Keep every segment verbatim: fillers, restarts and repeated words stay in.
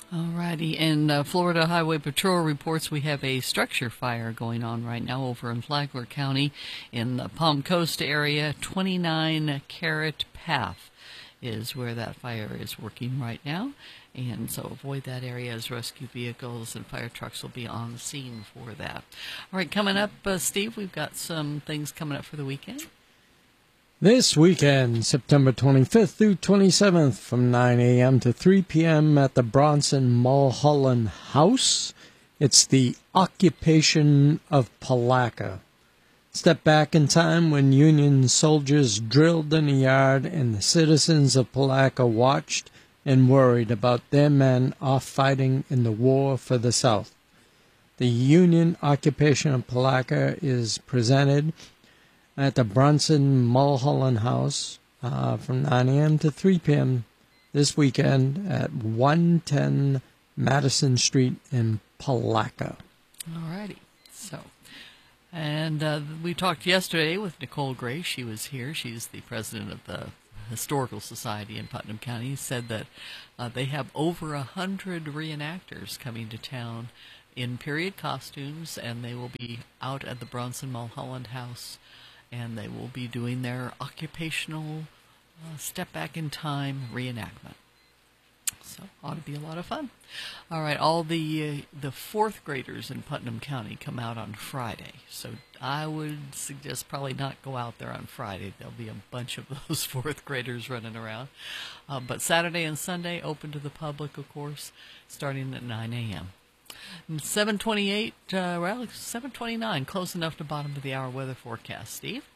Alrighty, and uh, Florida Highway Patrol reports we have a structure fire going on right now over in Flagler County in the Palm Coast area. twenty-nine Carrot Path is where that fire is working right now, and so avoid that area as rescue vehicles and fire trucks will be on the scene for that. All right, coming up, uh, Steve, we've got some things coming up for the weekend. This weekend, September twenty-fifth through twenty-seventh, from nine a.m. to three p.m. at the Bronson Mulholland House. It's the Occupation of Palatka. Step back in time when Union soldiers drilled in the yard and the citizens of Palatka watched and worried about their men off fighting in the war for the South. The Union Occupation of Palatka is presented at the Bronson Mulholland House uh, from nine a.m. to three p.m. this weekend at one ten Madison Street in Palatka. All righty. So, and uh, we talked yesterday with Nicole Gray. She was here. She's the president of the Historical Society in Putnam County. Said that uh, they have over a hundred reenactors coming to town in period costumes, and they will be out at the Bronson Mulholland House, and they will be doing their occupational uh, step back in time reenactment. So ought to be a lot of fun. All right, all the uh, the fourth graders in Putnam County come out on Friday. So I would suggest probably not go out there on Friday. There'll be a bunch of those fourth graders running around. Uh, but Saturday and Sunday open to the public, of course, starting at nine a.m. seven twenty-eight, uh, well, seven twenty-nine, close enough to bottom of the hour weather forecast. Steve?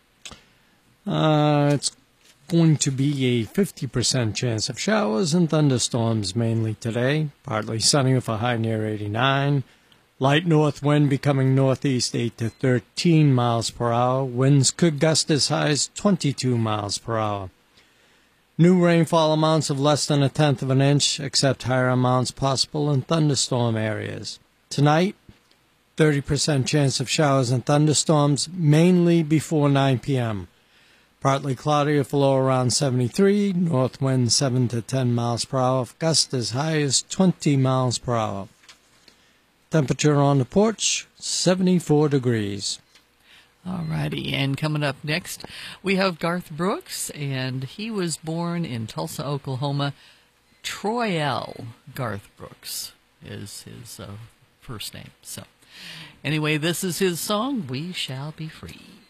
Uh, it's going to be a fifty percent chance of showers and thunderstorms mainly today. Partly sunny with a high near eighty-nine. Light north wind becoming northeast eight to thirteen miles per hour. Winds could gust as high as twenty-two miles per hour. New rainfall amounts of less than a tenth of an inch, except higher amounts possible in thunderstorm areas. Tonight, thirty percent chance of showers and thunderstorms, mainly before nine p.m. Partly cloudy with a low around seventy-three, north wind seven to ten miles per hour, gust as high as twenty miles per hour. Temperature on the porch, seventy-four degrees. All righty, and coming up next, we have Garth Brooks, and he was born in Tulsa, Oklahoma. Troyell Garth Brooks is his uh, first name. So, anyway, this is his song, We Shall Be Free.